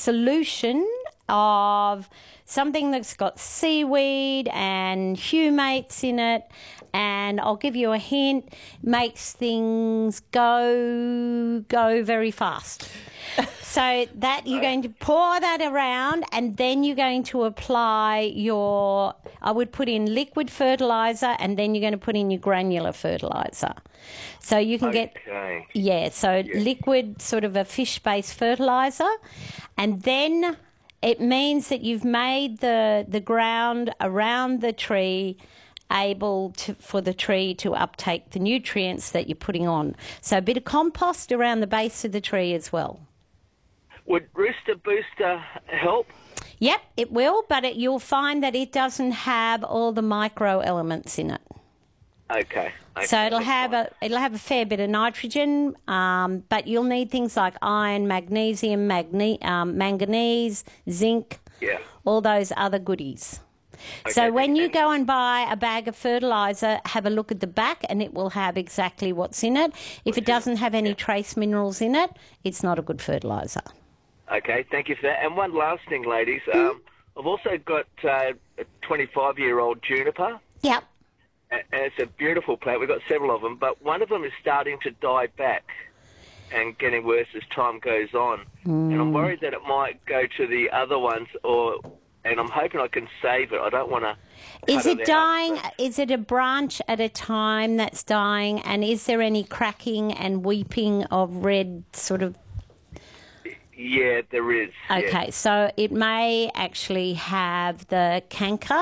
solution of something that's got seaweed and humates in it, and I'll give you a hint, makes things go very fast. So that you're going to pour that around, and then you're going to apply I would put in liquid fertilizer, and then you're going to put in your granular fertilizer. So you can get, liquid, sort of a fish-based fertilizer, and then it means that you've made the ground around the tree for the tree to uptake the nutrients that you're putting on. So a bit of compost around the base of the tree as well. Would Rooster Booster help? Yep, it will, but you'll find that it doesn't have all the micro elements in it. Okay. So it'll have a fair bit of nitrogen, but you'll need things like iron, magnesium, manganese, zinc, all those other goodies. Okay, so when you go and buy a bag of fertiliser, have a look at the back, and it will have exactly what's in it. If it doesn't have any trace minerals in it, it's not a good fertiliser. Okay, thank you for that. And one last thing, ladies. I've also got a 25-year-old juniper. Yep. And it's a beautiful plant. We've got several of them, but one of them is starting to die back and getting worse as time goes on. And I'm worried that it might go to the other ones, and I'm hoping I can save it. I don't want to. Is it dying? Is it a branch at a time that's dying? And is there any cracking and weeping of red sort of? Yeah, there is. Okay, so it may actually have the canker.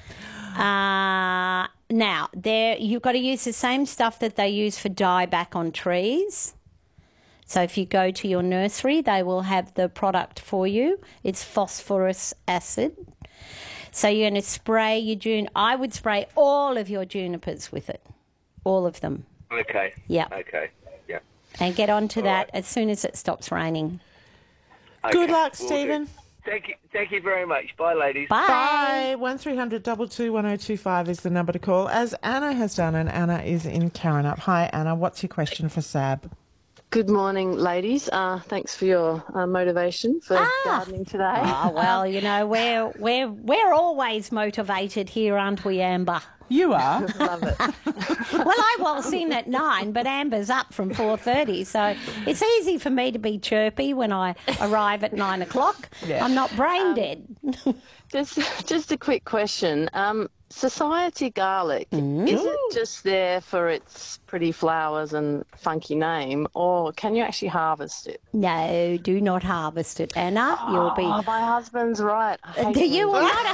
Now, you've got to use the same stuff that they use for dieback on trees. So if you go to your nursery, they will have the product for you. It's phosphorus acid. So you're going to spray I would spray all of your junipers with it, all of them. Okay. Yeah. Okay. Yeah. And get onto that as soon as it stops raining. Okay. Good luck, Stephen. Thank you very much. Bye, ladies. Bye. 1300 22 1025 is the number to call, as Anna has done, and Anna is in Karrinyup. Hi, Anna. What's your question for Sab? Good morning, ladies. Thanks for your motivation for gardening today. Oh, well, we're always motivated here, aren't we, Amber? You are. Love it. Well, I was in at 9, but Amber's up from 4:30, so it's easy for me to be chirpy when I arrive at 9 o'clock. Yeah. I'm not brain dead. Just a quick question. Society garlic, is it just there for its pretty flowers and funky name, or can you actually harvest it? No, do not harvest it, Anna. You'll be. Oh, my husband's right. You will not.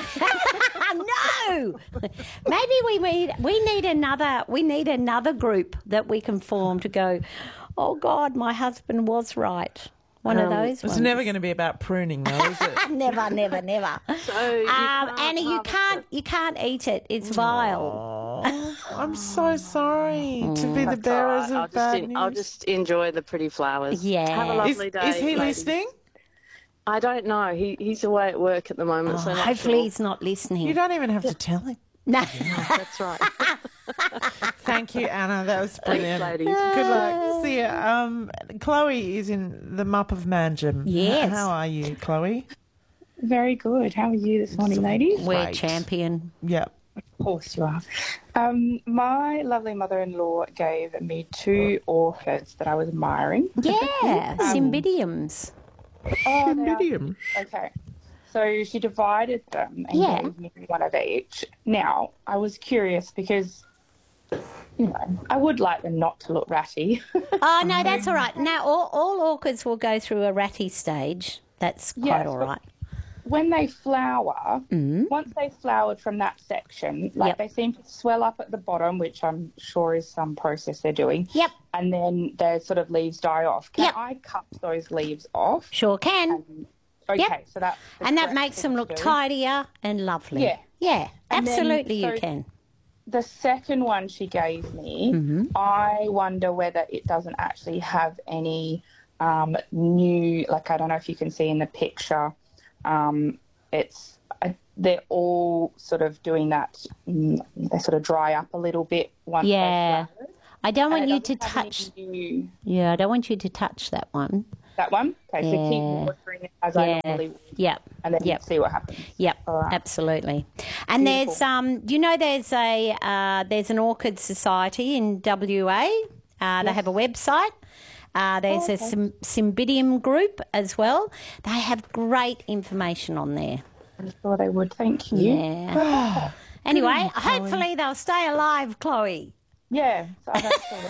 No. Maybe we need another group that we can form to go. Oh God, my husband was right. One of those ones. It's never going to be about pruning, though, is it? Never. So Anna, you can't eat it. It's vile. I'm so sorry to be the bearers of bad news. I'll just enjoy the pretty flowers. Yeah. Have a lovely day. Is he ladies. listening? I don't know. He's away at work at the moment. So Hopefully he's not listening. You don't even have to tell him. No. That's right. Thank you, Anna. That was brilliant. Thanks, ladies. Good luck. See ya. Chloe is in the Mup of Manjum. Yes. How are you, Chloe? Very good. How are you this morning, ladies? We're Great. champion. Yep. Of course you are. My lovely mother-in-law gave me 2 orchids that I was admiring. Yeah, cymbidiums. Oh, Medium. okay. So she divided them and gave me one of each. Now, I was curious because, I would like them not to look ratty. Oh, no, that's all right. Now, all orchids will go through a ratty stage. That's quite all right. When they flower, once they've flowered from that section, they seem to swell up at the bottom, which I'm sure is some process they're doing. Yep. And then their sort of leaves die off. Can I cut those leaves off? Sure can. Okay, so that's and that makes them look tidier and lovely. Yeah. Yeah, And absolutely then, you can. The second one she gave me, I wonder whether it doesn't actually have any new, I don't know if you can see in the picture, they're all sort of doing that, they sort of dry up a little bit once they flower. I don't want you to touch. I don't want you to touch that one. That one? Okay, so keep watering it as I normally would. Yep. And then see what happens. Yep, All right. absolutely. And Beautiful. there's there's an Orchid Society in WA. They have a website. There's a Cymbidium group as well. They have great information on there. I'm sure they would. Thank you. Yeah. Anyway, hopefully they'll stay alive, Chloe. Yeah. So I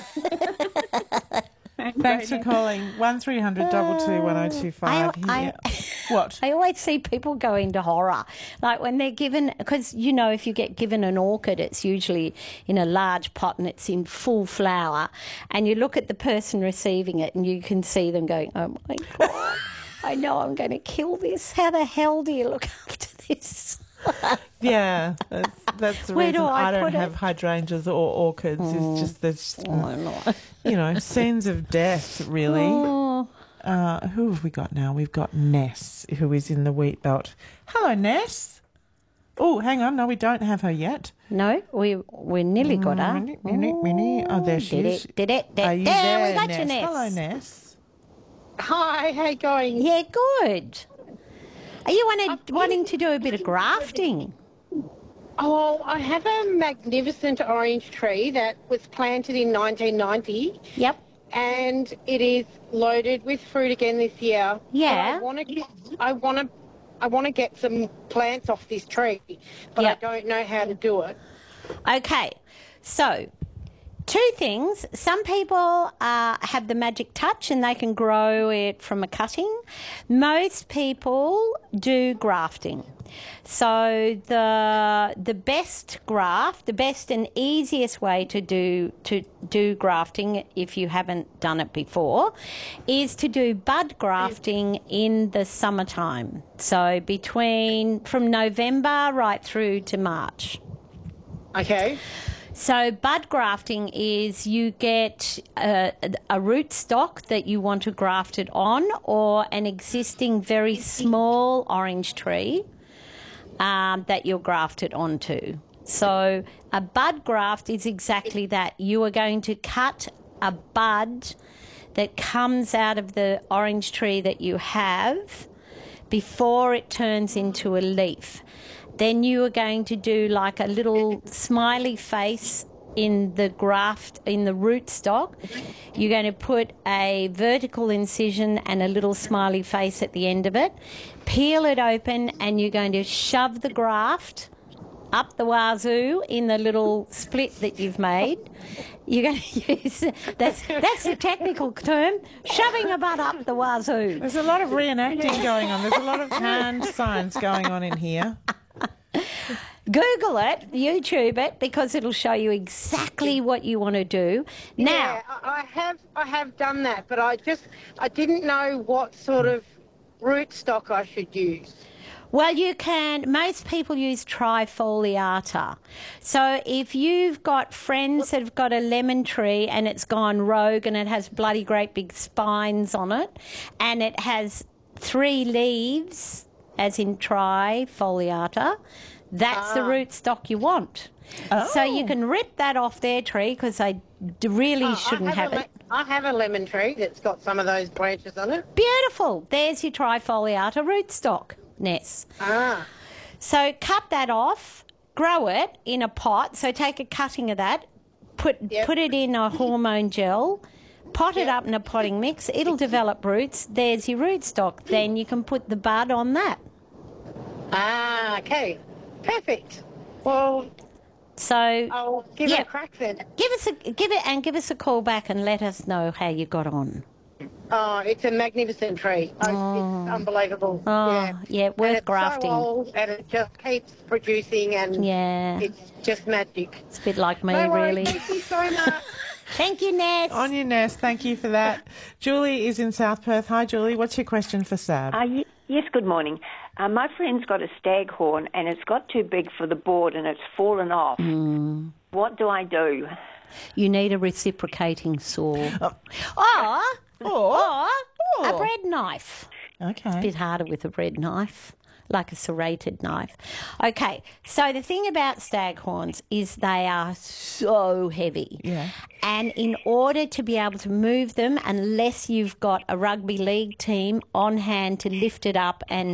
hope so. Thanks for calling. 1300 22 1025. What? I always see people go into horror. Like when they're given, because, if you get given an orchid, it's usually in a large pot and it's in full flower. And you look at the person receiving it and you can see them going, oh my God, I know I'm going to kill this. How the hell do you look after this? Yeah, that's the Where reason do I I don't put it? have hydrangeas or orchids. It's just there's, scenes of death, really. Oh. Who have we got now? We've got Ness, who is in the wheat belt. Hello, Ness. Oh, hang on. No, we don't have her yet. No, we nearly got her. Minnie. Oh, there she is. Did it. Are you There, we got Ness? you, Ness. Hello, Ness. Hi, how you going? Yeah, good. Are you wanting to do a bit of grafting? Oh, I have a magnificent orange tree that was planted in 1990, Yep. and it is loaded with fruit again this year. Yeah. But I want to get some plants off this tree, but Yep. I don't know how to do it. Okay, so two things. Some people have the magic touch and they can grow it from a cutting. Most people do grafting. So the best and easiest way to do grafting, if you haven't done it before, is to do bud grafting in the summertime. So from November right through to March. Okay. So bud grafting is you get a root stock that you want to graft it on, or an existing very small orange tree that you'll graft it onto. So a bud graft is exactly that. You are going to cut a bud that comes out of the orange tree that you have before it turns into a leaf. Then you are going to do like a little smiley face in the root stock. You're going to put a vertical incision and a little smiley face at the end of it. Peel it open and you're going to shove the graft up the wazoo in the little split that you've made. You're going to use, that's the technical term, shoving a bud up the wazoo. There's a lot of reenacting going on. There's a lot of hand signs going on in here. Google it, YouTube it, because it'll show you exactly what you want to do. Now, Yeah, I have done that, but I didn't know what sort of root stock I should use. well, most people use trifoliata. So if you've got friends that have got a lemon tree and it's gone rogue and it has bloody great big spines on it and it has 3 leaves, as in trifoliata, that's the root stock you want. Oh. So you can rip that off their tree because they really shouldn't have it. I have a lemon tree that's got some of those branches on it. Beautiful. There's your trifoliata rootstock, Ness. Ah. So cut that off, grow it in a pot. So take a cutting of that, put it in a hormone gel, pot it up in a potting mix. It'll develop roots. There's your rootstock. Then you can put the bud on that. Ah, okay. Perfect. Well, So I'll give it Yeah. a crack then. give us a call back and let us know how you got on. Oh, it's a magnificent tree. It's unbelievable. Oh, yeah, And worth it's grafting. so old and it just keeps producing and Yeah, it's just magic. it's a bit like me, No worries. really. Thank you so much. Thank you, Ness. On your Ness, thank you for that. Julie is in South Perth. Hi, Julie. What's your question for Sab? Yes, good morning. My friend's got a staghorn and it's got too big for the board and it's fallen off. What do I do? You need a reciprocating saw. Or a bread knife. Okay. Bit harder with a bread knife. like a serrated knife. Okay, so the thing about staghorns is they are so heavy. Yeah. And in order to be able to move them, unless you've got a rugby league team on hand to lift it up and